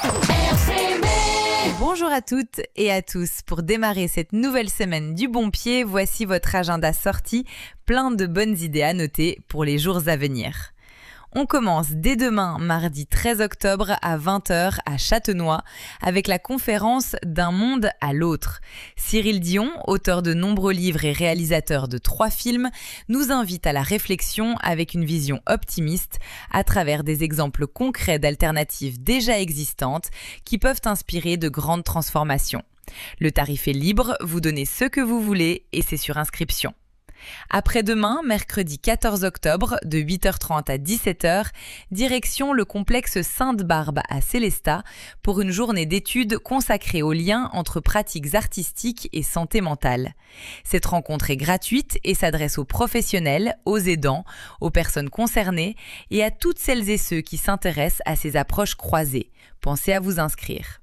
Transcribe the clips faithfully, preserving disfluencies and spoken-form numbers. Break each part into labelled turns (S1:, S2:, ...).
S1: Bonjour à toutes et à tous. Pour démarrer cette nouvelle semaine du bon pied, voici votre agenda sorti, plein de bonnes idées à noter pour les jours à venir. On commence dès demain, mardi treize octobre à vingt heures à Châtenois, avec la conférence D'un monde à l'autre. Cyril Dion, auteur de nombreux livres et réalisateur de trois films, nous invite à la réflexion avec une vision optimiste à travers des exemples concrets d'alternatives déjà existantes qui peuvent inspirer de grandes transformations. Le tarif est libre, vous donnez ce que vous voulez et c'est sur inscription. Après-demain, mercredi quatorze octobre, de huit heures trente à dix-sept heures, direction le complexe Sainte-Barbe à Célestat pour une journée d'études consacrée au lien entre pratiques artistiques et santé mentale. Cette rencontre est gratuite et s'adresse aux professionnels, aux aidants, aux personnes concernées et à toutes celles et ceux qui s'intéressent à ces approches croisées. Pensez à vous inscrire.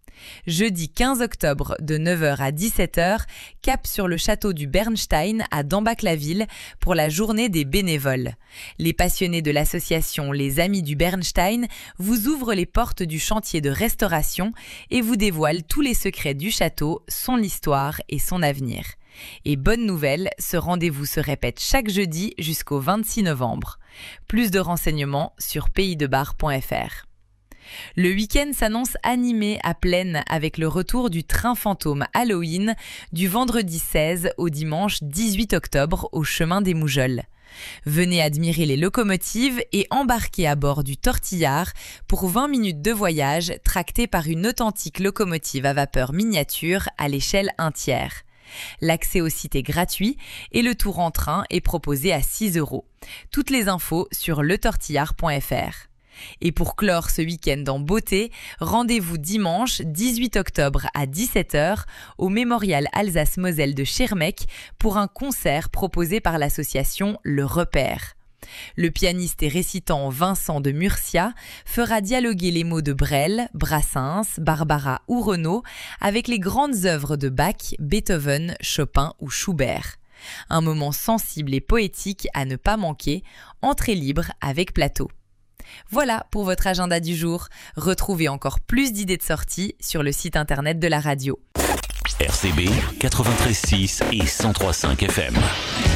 S1: Jeudi quinze octobre, de neuf heures à dix-sept heures, cap sur le château du Bernstein à Dambach-la-Ville pour la journée des bénévoles. Les passionnés de l'association Les Amis du Bernstein vous ouvrent les portes du chantier de restauration et vous dévoilent tous les secrets du château, son histoire et son avenir. Et bonne nouvelle, ce rendez-vous se répète chaque jeudi jusqu'au vingt-six novembre. Plus de renseignements sur pays de bar point f r. Le week-end s'annonce animé à Plaine avec le retour du train fantôme Halloween du vendredi seize au dimanche dix-huit octobre au chemin des Moujols. Venez admirer les locomotives et embarquer à bord du Tortillard pour vingt minutes de voyage tracté par une authentique locomotive à vapeur miniature à l'échelle un tiers. L'accès au site est gratuit et le tour en train est proposé à six euros. Toutes les infos sur le tortillard point f r. Et pour clore ce week-end en beauté, rendez-vous dimanche dix-huit octobre à dix-sept heures au Mémorial Alsace-Moselle de Schirmeck pour un concert proposé par l'association Le Repère. Le pianiste et récitant Vincent de Murcia fera dialoguer les mots de Brel, Brassens, Barbara ou Renaud avec les grandes œuvres de Bach, Beethoven, Chopin ou Schubert. Un moment sensible et poétique à ne pas manquer, entrée libre avec plateau. Voilà pour votre agenda du jour. Retrouvez encore plus d'idées de sortie sur le site internet de la radio.
S2: R C B quatre-vingt-treize virgule six et cent trois virgule cinq F M.